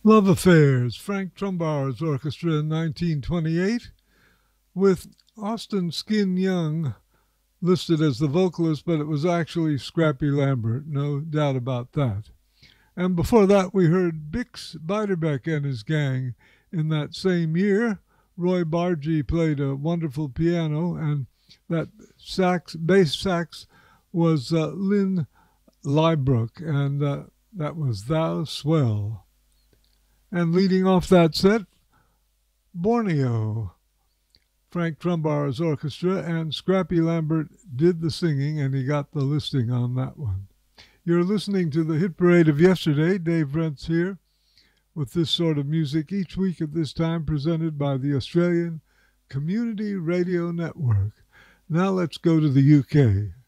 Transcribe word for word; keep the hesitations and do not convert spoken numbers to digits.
Love Affairs, Frank Trumbauer's orchestra in nineteen twenty-eight, with Austin Skin Young listed as the vocalist, but it was actually Scrappy Lambert, no doubt about that. And before that, we heard Bix Beiderbecke and his gang. In that same year, Roy Bargee played a wonderful piano, and that sax, bass sax was uh, Lynn Liebrook, and uh, that was Thou Swell. And leading off that set, Borneo. Frank Trumbauer's orchestra, and Scrappy Lambert did the singing, and he got the listing on that one. You're listening to the Hit Parade of Yesterday. Dave Brent's here with this sort of music each week at this time, presented by the Australian Community Radio Network. Now let's go to the U K.